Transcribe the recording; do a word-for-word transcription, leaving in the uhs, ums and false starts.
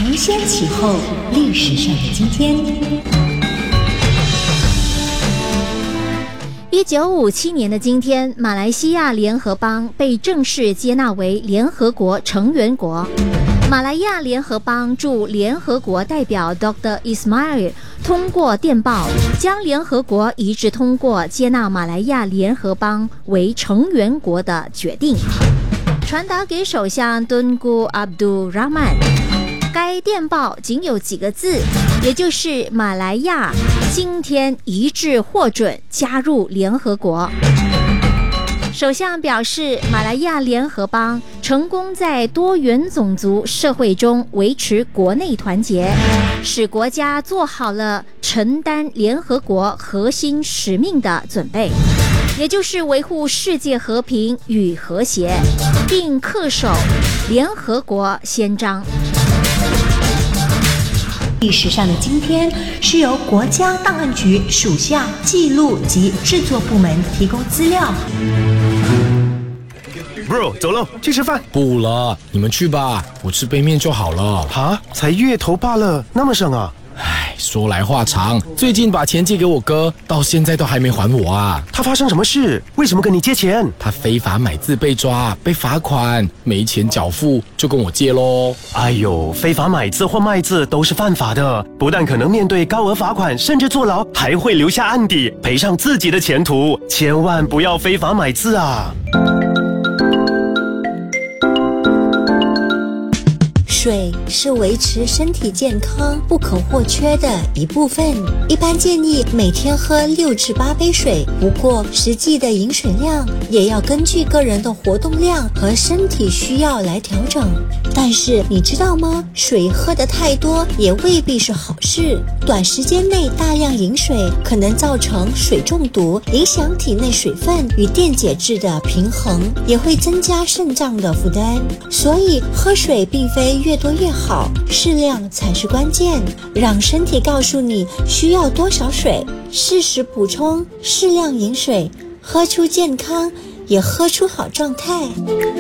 承先启后，历史上的今天。 一九五七年的今天，马来西亚联合邦被正式接纳为联合国成员国。马来亚联合邦驻联合国代表 Doctor Ismail 通过电报，将联合国一致通过接纳马来亚联合邦为成员国的决定，传达给首相敦古 Abdul Rahman。该电报仅有几个字，也就是马来亚今天一致获准加入联合国。首相表示，马来亚联合邦成功在多元种族社会中维持国内团结，使国家做好了承担联合国核心使命的准备，也就是维护世界和平与和谐，并恪守联合国宪章。 历史上的今天是由国家档案局属下记录及制作部门提供资料。 Bro， 走喽，去吃饭。 不了，你们去吧，我吃杯面就好了。 哈，才月头罢了，那么省啊？ 唉，说来话长，最近把钱借给我哥，到现在都还没还我啊。 他发生什么事？为什么跟你借钱？ 他非法买字被抓，被罚款，没钱缴付，就跟我借咯。 哎呦，非法买字或卖字都是犯法的，不但可能面对高额罚款，甚至坐牢，还会留下案底，赔上自己的前途。千万不要非法买字啊！ 水是维持身体健康不可或缺的一部分，一般建议每天喝六至八杯水，不过实际的饮水量也要根据个人的活动量和身体需要来调整。但是你知道吗？水喝得太多也未必是好事，短时间内大量饮水可能造成水中毒，影响体内水分与电解质的平衡，也会增加肾脏的负担。所以喝水并非越多越好，适量才是关键。让身体告诉你需要多少水，适时补充，适量饮水，喝出健康，也喝出好状态。